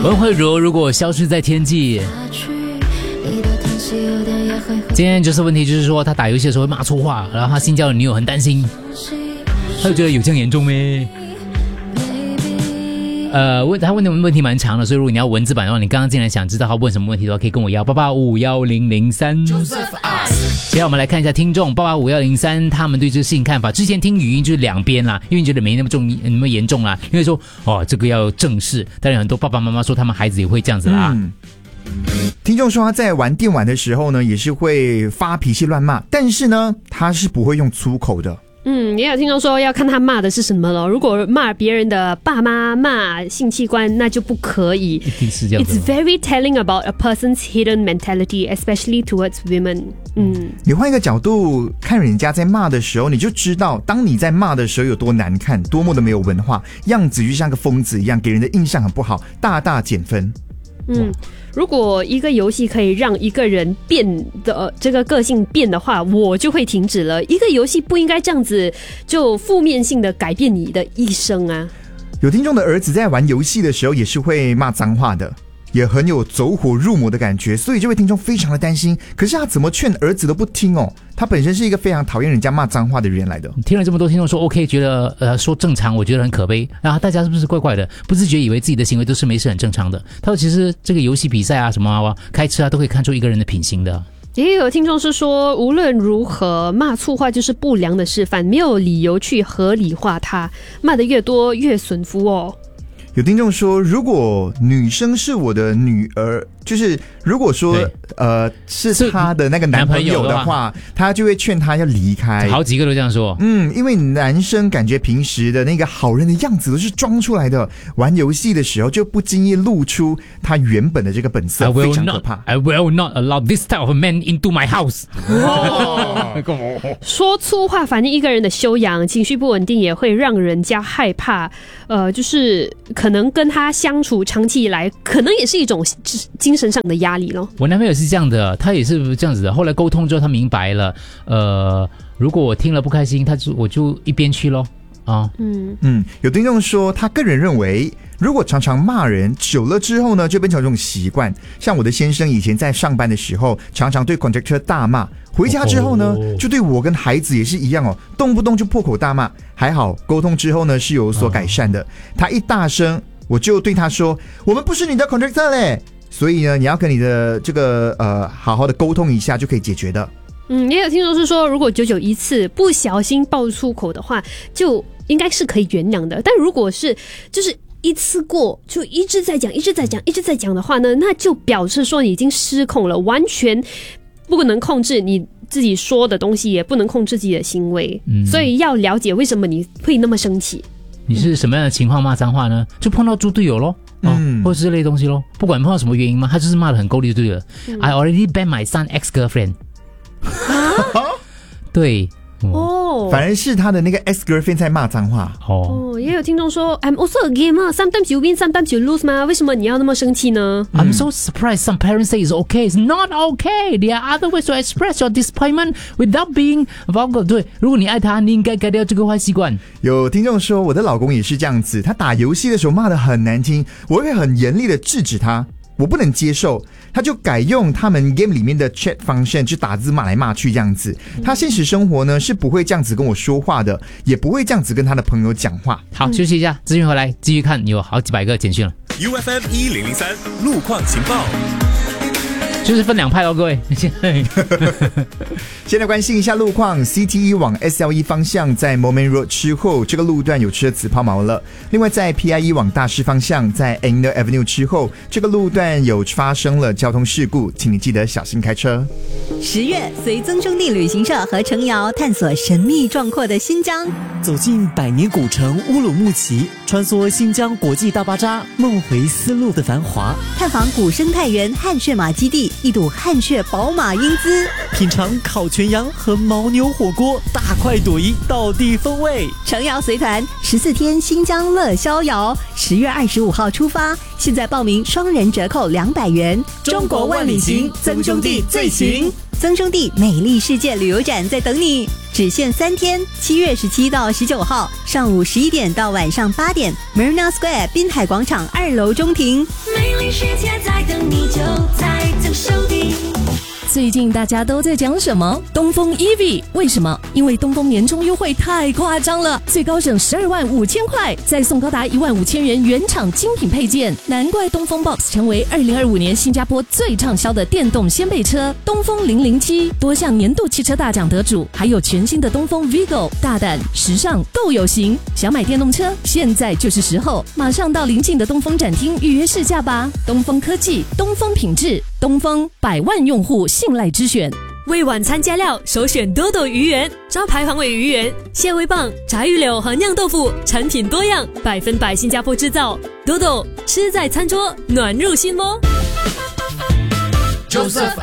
文慧茹如果消失在天际。今天就是问题，就是说他打游戏的时候会骂错话，然后他新交的女友很担心，他就觉得有这样严重咩？他问的问题蛮长的，所以如果你要文字版的话，你刚刚进来想知道他问什么问题的话，可以跟我要88510003。接下来我们来看一下听众885103他们对这个事情看法。之前听语音就是两边啦，因为觉得没那么严重啦，因为说这个要正视，但是很多爸爸妈妈说他们孩子也会这样子啦。 听众说他在玩电玩的时候呢，也是会发脾气乱骂，但是呢，他是不会用粗口的。 也有听众说要看他骂的是什么了。如果骂别人的爸妈、骂性器官，那就不可以。 一定是这样子。 It's very telling about a person's hidden mentality, especially towards women. 你换一个角度看人家在骂的时候，你就知道，当你在骂的时候有多难看，多么的没有文化，样子就像个疯子一样，给人的印象很不好，大大减分。 如果一个游戏可以让一个人变的这个个性变的话，我就会停止了。一个游戏不应该这样子就负面性的改变你的一生啊。 有听众的儿子在玩游戏的时候也是会骂脏话的，也很有走火入魔的感觉，所以这位听众非常的担心。可是他怎么劝儿子都不听哦，他本身是一个非常讨厌人家骂脏话的人来的。 听了这么多听众说 OK， 觉得说正常，我觉得很可悲。然后大家是不是怪怪的？不自觉以为自己的行为都是没事很正常的。他说其实这个游戏比赛啊什么开车啊都可以看出一个人的品行的。 也有听众是说，无论如何骂粗话就是不良的示范，没有理由去合理化它，骂得越多越损夫哦。 有听众说，如果女生是我的女儿，就是如果说是她的那个男朋友的话，他就会劝她要离开。 好几个都这样说。 因为男生感觉平时的那个好人的样子都是装出来的，玩游戏的时候就不经意露出他原本的这个本色，非常可怕。 I will not allow this type of man into my house。 说粗话反映一个人的修养，情绪不稳定也会让人家害怕。就是可能跟他相处长期以来，可能也是一种精神上的压力咯。 我男朋友是这样的，他也是这样子的。后来沟通之后，他明白了。如果我听了不开心，我就一边去咯。 有听众说，他个人认为，如果常常骂人，久了之后呢，就变成这种习惯。像我的先生以前在上班的时候，常常对 contractor 大骂，回家之后呢，就对我跟孩子也是一样哦，动不动就破口大骂。还好沟通之后呢，是有所改善的。他一大声，我就对他说：“我们不是你的 contractor 嘞。”所以呢，你要跟你的这个好好的沟通一下，就可以解决的。 也有听众是说，如果久久一次不小心爆粗口的话，就应该是可以原谅的。但如果是就是一次过就一直在讲的话呢，那就表示说你已经失控了，完全不能控制你自己说的东西，也不能控制自己的行为。所以要了解为什么你会那么生气。 你是什么样的情况骂脏话呢？就碰到猪队友咯。或者这类东西咯，不管碰到什么原因嘛，他就是骂得很够力就对了。I already banned my son ex-girlfriend。对。 反而是他的那个 ex-girlfriend 在骂脏话。 也有听众说 I'm also a gamer, sometimes you win, sometimes you lose 吗？为什么你要那么生气呢 ？I'm so surprised some parents say it's okay. It's not okay. There are other ways to express your disappointment without being vulgar. 对，如果你爱他，你应该改掉这个坏习惯。 有听众说，我的老公也是这样子，他打游戏的时候骂得很难听，我会很严厉的制止他。我不能接受，他就改用他们 game 里面的 chat function 去打字骂来骂去这样子。他现实生活呢是不会这样子跟我说话的，也不会这样子跟他的朋友讲话。 好，休息一下，资讯回来继续看，有好几百个简讯了。 UFM 1003路况情报。 就是分两派哦，各位。 先来关心一下路况 ，CTE 往 SLE 方向在 Moulmein Road 之后，这个路段有车子抛锚了。另外，在 PIE 往大师方向，在 Angler Avenue 之后，这个路段有发生了交通事故，请你记得小心开车。 10月，随曾兄弟旅行社和程瑶探索神秘壮阔的新疆， 走进百年古城乌鲁木齐，穿梭新疆国际大巴扎，梦回丝路的繁华， 探访古生态园汗血马基地，一睹汗血宝马英姿， 品尝烤全羊和牦牛火锅，大快朵颐，道地风味。 程瑶随团14天新疆乐逍遥，10月25号出发，现在报名双人折扣200元。 中国万里行，曾兄弟最行。 增生地美丽世界旅游展在等你，只限3天，7月17到19号，上午11点到晚上8点 ，Marina Square 滨海广场2楼中庭。 美丽世界在等你，就在增生地。 最近大家都在讲什么？东风 EV， 为什么？因为东风年终优惠太夸张了，最高省12万5千块，再送高达1万5千元原厂精品配件，难怪东风 Box 成为2025年新加坡最畅销的电动掀背车。东风007多项年度汽车大奖得主，还有全新的东风 Vigo， 大胆、时尚、够有型。想买电动车，现在就是时候，马上到邻近的东风展厅预约试驾吧。东风科技，东风品质，东风100万用户信赖之选。 为晚餐加料，首选多多鱼圆，招牌黄尾鱼圆、蟹味棒、炸鱼柳和酿豆腐，产品多样，100%新加坡制造。多多吃在餐桌，暖入心窝。 Joseph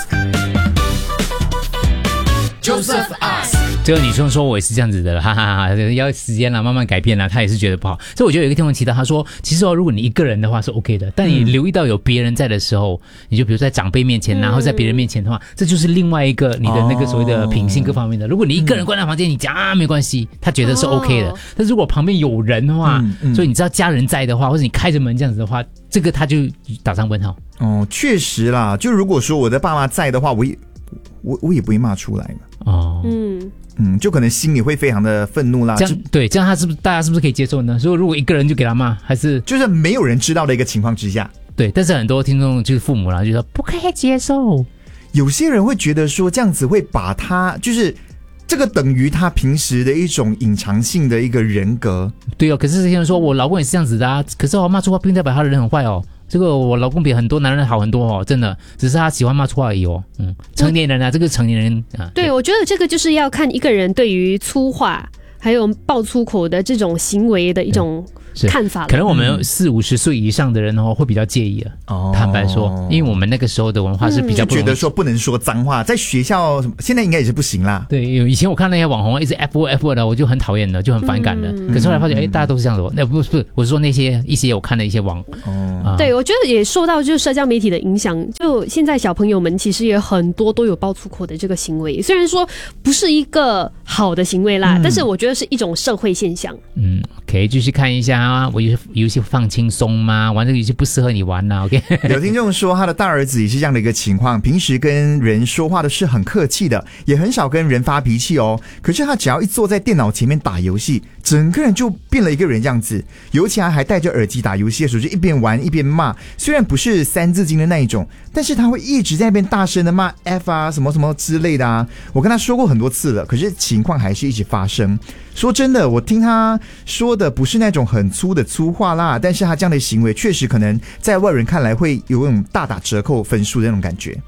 ask。Joseph ask。这个女生说我也是这样子的，哈哈哈，要时间啦，慢慢改变啦，她也是觉得不好。所以我觉得有一个听众提到，他说，其实如果你一个人的话是 OK 的，但你留意到有别人在的时候，你就比如在长辈面前，然后在别人面前的话，这就是另外一个你的那个所谓的品性各方面的。如果你一个人关在房间，你讲没关系，他觉得是 OK 的。但是如果旁边有人的话，所以你知道家人在的话，或者你开着门这样子的话，这个他就打上问号。 哦，确实啦，就如果说我的爸妈在的话，我也不会骂出来嘛。 哦， 就可能心里会非常的愤怒啦。 这样对，这样大家是不是可以接受呢？所以如果一个人就给他骂，还是就是没有人知道的一个情况之下， 对。但是很多听众就是父母啦，就说不可以接受。 有些人会觉得说这样子会把他就是这个等于他平时的一种隐藏性的一个人格。 对哦，可是这些人说我老公也是这样子的啊，可是我骂粗话并不代表他的人很坏哦。这个我老公比很多男人好很多哦，真的，只是他喜欢骂粗话而已哦。成年人啊，这个成年人啊。 对，我觉得这个就是要看一个人对于粗话还有爆粗口的这种行为的一种看法了。 可能我们40-50岁以上的人会比较介意啊。坦白说，因为我们那个时候的文化是比较不容易觉得说不能说脏话，在学校现在应该也是不行啦。 对，以前我看那些网红一直 F 的，我就很讨厌的，就很反感的。可是后来发现，大家都是这样子。那不是，我是说那些一些我看的一些网。 对，我觉得也受到就是社交媒体的影响，就现在小朋友们其实也很多都有爆粗口的这个行为，虽然说不是一个好的行为啦，但是我觉得是一种社会现象。 OK， 继续看一下啊，我游戏放轻松吗？玩这个游戏不适合你玩啦。OK， 有听众说他的大儿子也是这样的一个情况，平时跟人说话的是很客气的，也很少跟人发脾气哦。可是他只要一坐在电脑前面打游戏，整个人就变了一个人这样子。尤其还戴着耳机打游戏的时候，就一边玩一边骂。虽然不是3字经的那一种，但是他会一直在那边大声的骂 F 啊什么什么之类的啊。我跟他说过很多次了，可是情况还是一直发生。说真的，我听他说的不是那种很粗的粗话啦，但是他这样的行为确实可能在外人看来会有种大打折扣分数的那种感觉。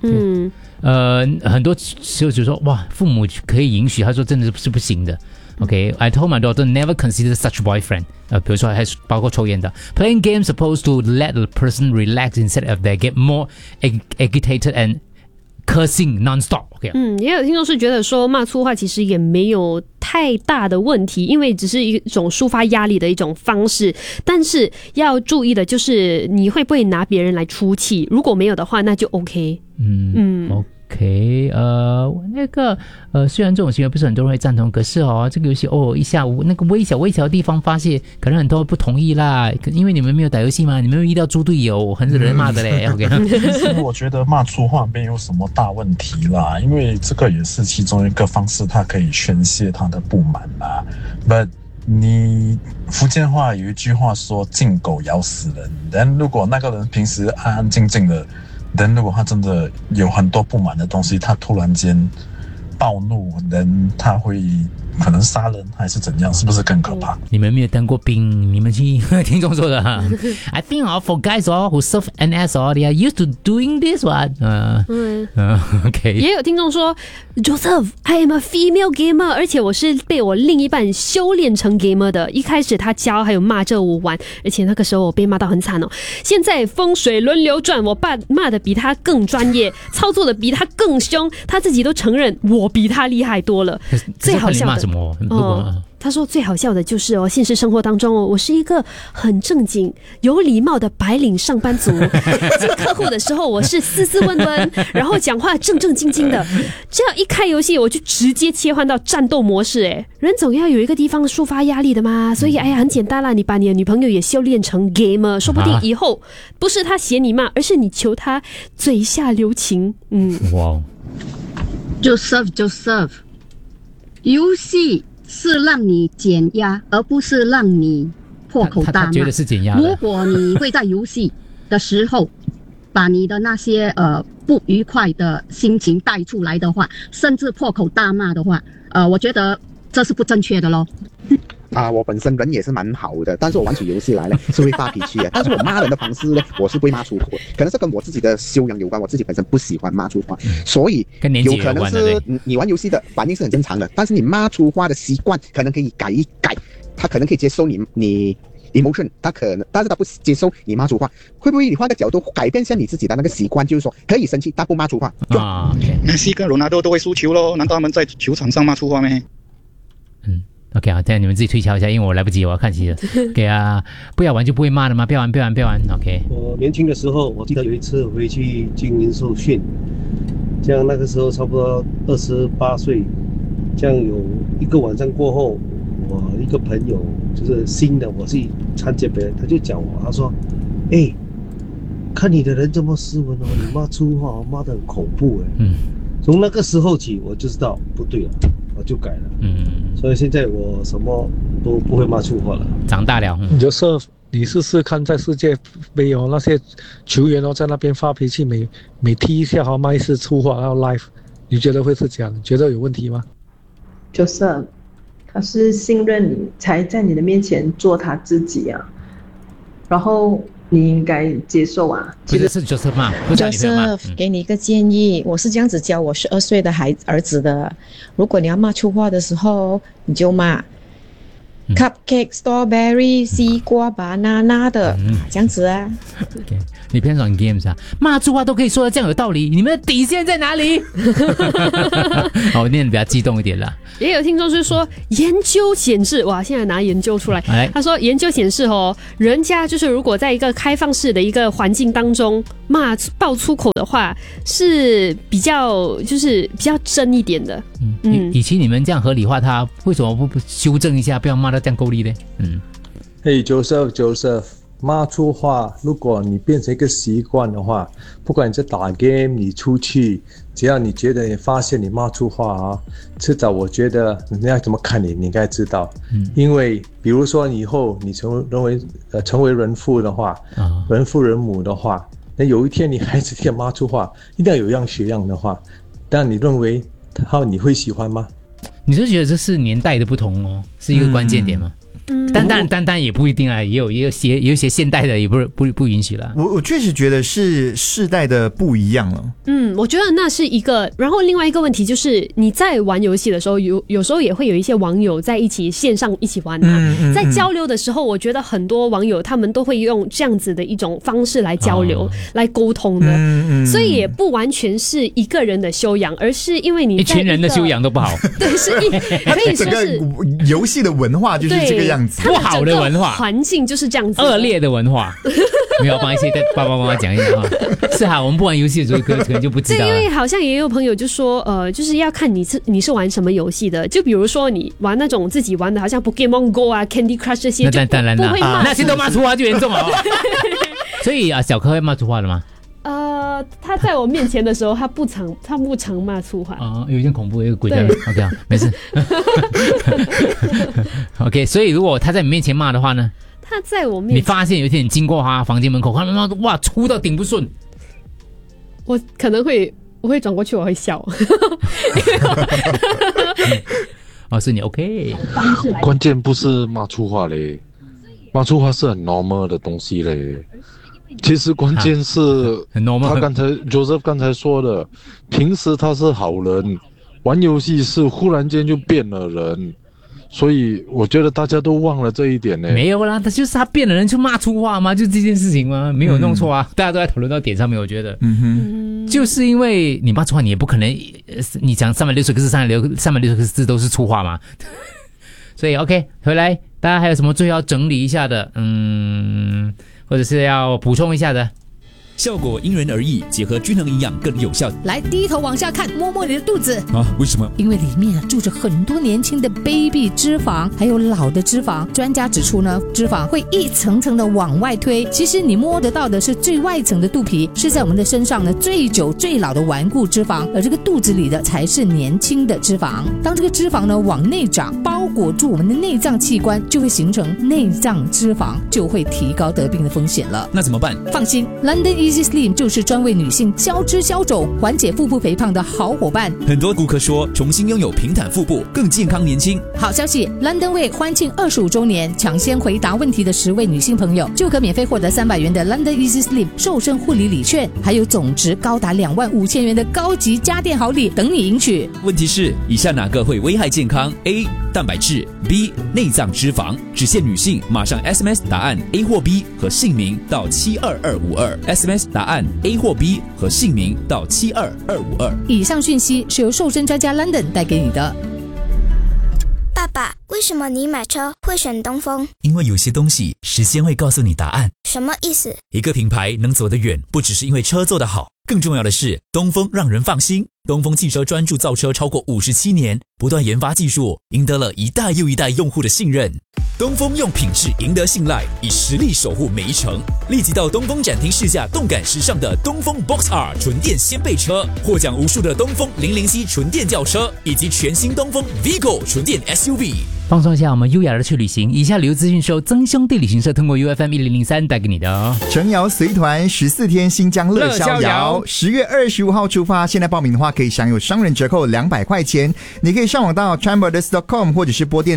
很多时候就说哇，父母可以允许，他说真的是不行的。Okay, I told my daughter never consider such boyfriend. 比如说还是包括抽烟的。Playing games supposed to let the person relax instead of they get more agitated and cursing non-stop. Okay. 也有听众是觉得说骂粗话其实也没有太大的问题，因为只是一种抒发压力的一种方式。但是要注意的就是你会不会拿别人来出气，如果没有的话，那就 OK。 OK， 那个虽然这种行为不是很多人会赞同，可是这个游戏一下那个微小的地方发泄，可能很多人不同意啦。因为你们没有打游戏嘛，你们没有遇到猪队友，很惹人骂的嘞。OK， 我觉得骂粗话没有什么大问题啦，因为这个也是其中一个方式，他可以宣泄他的不满啦。But 你福建话有一句话说“敬狗咬死人”，但如果那个人平时安安静静的。人如果他真的有很多不满的东西，他突然间暴怒，人他会可能杀人还是怎样，是不是更可怕？ 你们没有当过兵，你们去听众说的I think for guys who serve NS they are used to doing this one. OK， 也有听众说 Joseph, I am a female gamer， 而且我是被我另一半修炼成 gamer 的。一开始他教还有骂着我玩，而且那个时候我被骂到很惨哦。现在风水轮流转，我爸骂的比他更专业，操作的比他更凶，他自己都承认我比他厉害多了。最好笑的他说最好笑的就是现实生活当中我是一个很正经有礼貌的白领上班族，见客户的时候我是斯斯文文，然后讲话正正经经的，只要一开游戏我就直接切换到战斗模式。人总要有一个地方抒发压力的嘛，所以很简单啦，你把你的女朋友也修炼成 gamer， 说不定以后不是他嫌你骂，而是你求他嘴下留情。 哇， 就 serve， 游戏是让你减压，而不是让你破口大骂。 他觉得是减压的。 如果你会在游戏的时候把你的那些不愉快的心情带出来的话，甚至破口大骂的话，我觉得这是不正确的咯。 我本身人也是蛮好的，但是我玩起游戏来呢是会发脾气的。但是我骂人的方式呢，我是不会骂粗话，可能是跟我自己的修养有关，我自己本身不喜欢骂粗话，所以有可能是你玩游戏的反应是很正常的，但是你骂粗话的习惯可能可以改一改，他可能可以接受你 emotion， 他可能，但是他不接受你骂粗话，会不会你换个角度改变一下你自己的那个习惯，就是说可以生气但不骂粗话。 梅西跟罗纳多都会输球咯，难道他们在球场上骂粗话咩 ？OK 啊，这样你们自己推敲一下，因为我来不及，我要看戏了。给啊，不要玩就不会骂的吗？不要玩。OK。 我年轻的时候，我记得有一次回去精英受训，这样那个时候差不多28岁，这样有一个晚上过后，我一个朋友就是新的，我去参加别人，他就讲我，他说：“看你的人这么斯文哦，你骂粗话骂得很恐怖哎。”从那个时候起，我就知道不对了，我就改了。所以现在我什么都不会骂粗话了。 长大了。 就是你试试看，在世界杯那些球员在那边发脾气，每踢一下骂一次粗话，然后 live， 你觉得会是这样？你觉得有问题吗？ 就是他是信任你，才在你的面前做他自己啊，然后你应该接受啊。 其实是 Joseph 嘛 ，Joseph 给你一个建议，我是这样子教我12岁的儿子的。如果你要骂粗话的时候，你就骂 cupcake、strawberry、西瓜、banana 的，这样子啊。 Okay. 你偏爽 games 啊？骂粗话都可以说得这样有道理，你们的底线在哪里？我念得比较激动一点啦。 也有听众是说，研究显示，哇，现在拿研究出来，他说研究显示人家就是如果在一个开放式的一个环境当中爆粗口的话，是比较真一点的。 与其你们这样合理化他，为什么不修正一下，不要骂到这样够力呢 ？Hey Joseph。骂粗话，如果你变成一个习惯的话，不管你在打 game， 你出去，只要你觉得你发现你骂粗话迟早我觉得人家怎么看你，你应该知道。因为比如说以后你成为人父的话，人父人母的话，那有一天你孩子听骂粗话，一定要有样学样的话，但你认为你会喜欢吗？ 你是觉得这是年代的不同是一个关键点吗？但也不一定啊，也有一些现代的也不允许了。 我确实觉得是世代的不一样了。 我觉得那是一个，然后另外一个问题就是你在玩游戏的时候，有时候也会有一些网友在一起线上一起玩在交流的时候，我觉得很多网友他们都会用这样子的一种方式来交流、来沟通的，所以也不完全是一个人的修养，而是因为你在一群人的修养都不好。 对，可以说是整个游戏的文化就是这个样子， 不好的文化， 环境就是这样子， 恶劣的文化。没有帮一些爸爸妈妈讲一下是我们不玩游戏的时候可能就不知道了。 对，因为好像也有朋友就说，就是要看你是玩什么游戏的。就比如说你玩那种自己玩的，好像 Pokemon Go 啊、Candy Crush 这些， 那当然啦，那些都骂粗话就严重了。所以小柯会骂粗话的吗？ 他在我面前的时候，他不常骂粗话。 有一点恐怖，有一个鬼在那。OK 没事。OK， 所以如果他在你面前骂的话呢？ 他在我面前， 你发现有一天你经过他房间门口，看到他哇粗到顶不顺， 我可能会转过去，我会笑。 是你 OK。 关键不是骂粗话嘞，骂粗话是很 normal 的东西嘞。其实关键是他Joseph 刚才说的，平时他是好人，玩游戏是忽然间就变了人。所以我觉得大家都忘了这一点呢。 没有啦，他变了人就骂粗话吗？就这件事情吗？没有弄错啊，大家都在讨论到点上面。我觉得，就是因为你骂粗话，你也不可能你讲360个字，360个字都是粗话嘛。 所以 OK 回来，大家还有什么最后要整理一下的？或者是要补充一下的？ 效果因人而异，结合均衡营养更有效。 来，低头往下看，摸摸你的肚子啊？为什么？ 因为里面住着很多年轻的 baby 脂肪，还有老的脂肪。专家指出呢，脂肪会一层层的往外推，其实你摸得到的是最外层的肚皮，是在我们的身上呢最久最老的顽固脂肪，而这个肚子里的才是年轻的脂肪。当这个脂肪呢往内长，包裹住我们的内脏器官，就会形成内脏脂肪，就会提高得病的风险了。 那怎么办？ 放心 ，London Easy Slim 就是专为女性消脂消肿、缓解腹部肥胖的好伙伴。 很多顾客说，重新拥有平坦腹部，更健康年轻。 好消息 ，London 为欢庆25周年，抢先回答问题的10位女性朋友，就可免费获得300元的 London Easy Slim 瘦身护理礼券，还有总值高达25000元的高级家电好礼等你赢取。 问题是，以下哪个会危害健康 ？A. 蛋白质 B. 内脏脂肪。只限女性，马上 SMS 答案 A 或 B 和姓名到72252 SMS 答案 A 或 B 和姓名到72252。 以上讯息是由瘦身专家 London 带给你的。 爸爸，为什么你买车会选东风？ 因为有些东西时间会告诉你答案。 什么意思？ 一个品牌能走得远，不只是因为车做得好，更重要的是东风让人放心。东风汽车专注造车超过57年，不断研发技术，赢得了一代又一代用户的信任。东风用品质赢得信赖，以实力守护每一程。立即到东风展厅试驾动感时尚的东风 Box R 纯电掀背车，获奖无数的东风007纯电轿车，以及全新东风 Vigo 纯电 SUV。 放松一下，我们优雅的去旅行。以下旅游资讯是由曾兄弟旅行社通过 UFM1003 带给你的哦。 程瑶随团14天新疆乐逍遥，10月25号出发。现在报名的话，可以享有商人折扣200块钱。你可以上网到 travellers.com 或者是拨电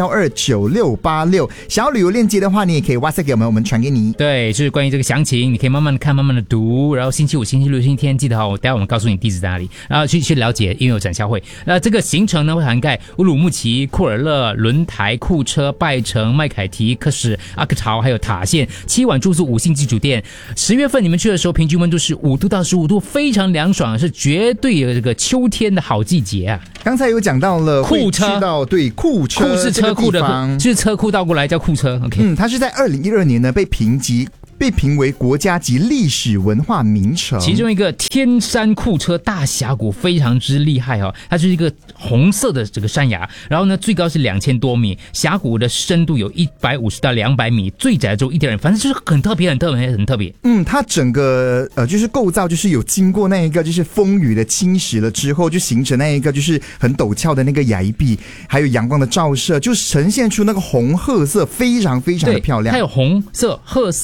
62129686。想要旅游链接的话，你也可以 WhatsApp 给我们传给你。 对，就是关于这个详情，你可以慢慢的看，慢慢的读。然后星期五、星期六、星期天记得好，待会我们告诉你地址在哪里，然后去了解因为有展销会。这个行程呢会涵盖乌鲁木齐、库尔勒、轮台、库车、拜城、麦凯提、克什、阿克陶还有塔县，7晚住宿5星级酒店。10月份你们去的时候，平均温度是5度到15度，非常凉爽，是绝对的这个秋天的好季节啊！ 刚才有讲到了库车， 对，库车， 库是车库的库，就是车库倒过来叫库车。OK， 它是在2012年呢被评为国家级历史文化名城。 其中一个天山库车大峡谷非常之厉害哦，它是一个红色的这个山崖，然后呢最高是2000多米，峡谷的深度有150到200米，最窄的只有1点，反正就是很特别。 它整个就是构造就是有经过那一个就是风雨的侵蚀了之后，就形成那一个就是很陡峭的那个崖壁，还有阳光的照射，就呈现出那个红褐色，非常非常的漂亮。 它有红色、褐色。